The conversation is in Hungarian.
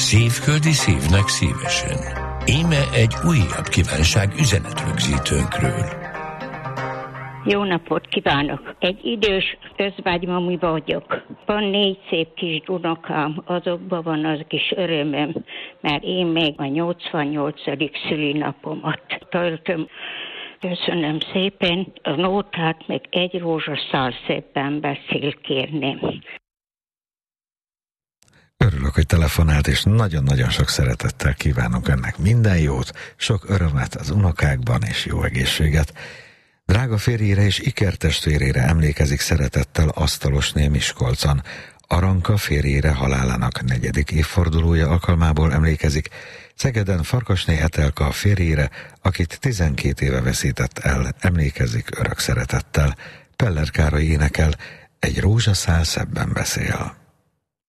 Szívföldi szívnek szívesen. Íme egy újabb kívánság üzenetrögzítőnkről. Jó napot kívánok! Egy idős özvegymami vagyok. Van 4 szép kis unokám, azokban van az kis örömöm, mert én még a 88. szülinapomat töltöm. Köszönöm szépen, a nótát meg egy rózsaszál szépen beszél, kérném. Örülök, hogy telefonált, és nagyon-nagyon sok szeretettel kívánok önnek minden jót, sok örömet az unokákban, és jó egészséget. Drága férjére és ikertestvérére emlékezik szeretettel Asztalosné Miskolcon. Aranka férjére halálának 4. évfordulója alkalmából emlékezik. Szegeden Farkasné Etelka férjére, akit 12 éve veszített el, emlékezik örök szeretettel. Peller Károly énekel, egy rózsaszál szebben beszél.